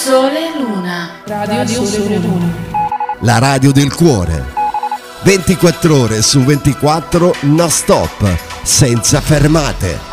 Sole Luna. Radio Sole Luna. La radio del cuore. 24 ore su 24 non stop, senza fermate.